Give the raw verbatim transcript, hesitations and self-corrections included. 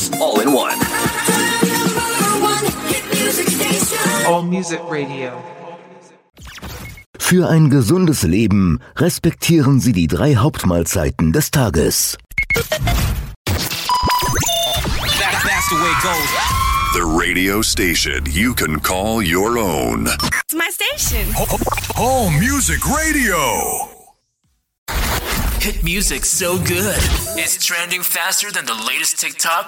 hits all in one. All Music Radio. Für ein gesundes Leben respektieren Sie die drei Hauptmahlzeiten des Tages. That's the way it goes. The radio station you can call your own. It's my station. Home Music Radio. Hit music so good. It's trending faster than the latest TikTok